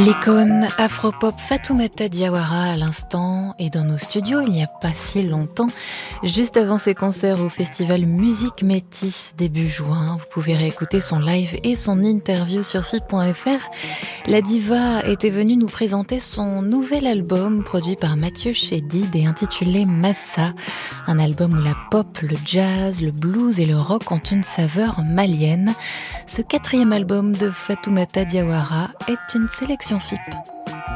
L'icône afropop Fatoumata Diawara à l'instant et dans nos studios il n'y a pas si longtemps, juste avant ses concerts au festival Musique Métis début juin. Vous pouvez réécouter son live et son interview sur FIP.fr. La diva était venue nous présenter son nouvel album produit par Mathieu Chédid et intitulé Massa, un album où la pop, le jazz, le blues et le rock ont une saveur malienne. Ce 4e album de Fatoumata Diawara est une sélection FIP.